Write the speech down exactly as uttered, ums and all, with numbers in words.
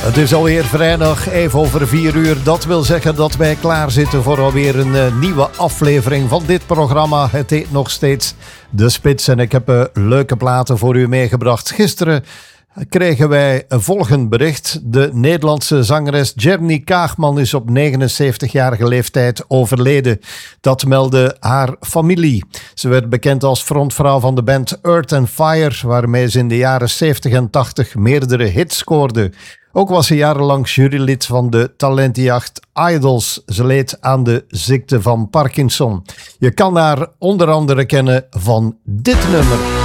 Het is alweer vrijdag, even over vier uur. Dat wil zeggen dat wij klaar zitten voor alweer een uh, nieuwe aflevering van dit programma. Het heet nog steeds De Spits en ik heb uh, leuke platen voor u meegebracht. Gisteren kregen wij een volgend bericht. De Nederlandse zangeres Jenny Kaagman is op negenenzeventigjarige leeftijd overleden. Dat meldde haar familie. Ze werd bekend als frontvrouw van de band Earth and Fire, waarmee ze in de jaren zeventig en tachtig meerdere hits scoorde. Ook was ze jarenlang jurylid van de talentenjacht Idols. Ze leed aan de ziekte van Parkinson. Je kan haar onder andere kennen van dit nummer.